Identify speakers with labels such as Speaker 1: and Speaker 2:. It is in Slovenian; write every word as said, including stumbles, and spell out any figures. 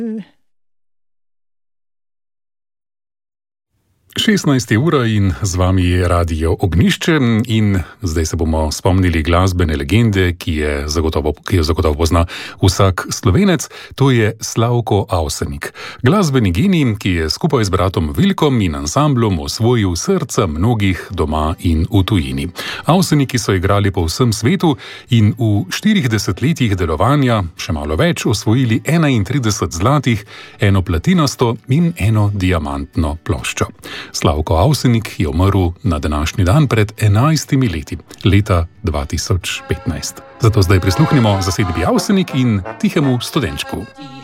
Speaker 1: šestnajst ura in z vami je Radio Ognjišče in zdaj se bomo spomnili glasbene legende, ki je zagotovo, ki jo zagotovo pozna vsak Slovenec, to je Slavko Avsenik. Glasbeni genij, ki je skupaj z bratom Vilkom in ansamblom osvojil srca mnogih doma in v tujini. Avseniki so igrali po vsem svetu in v štirih desetletjih delovanja, še malo več, osvojili enaintrideset zlatih, eno platinasto in eno diamantno ploščo. Slavko Avsenik je umrl na današnji dan pred enajstimi leti, leta dva tisoč petnajst. Zato zdaj prisluhnimo zasedbi Avsenik in Tihemu studenčku.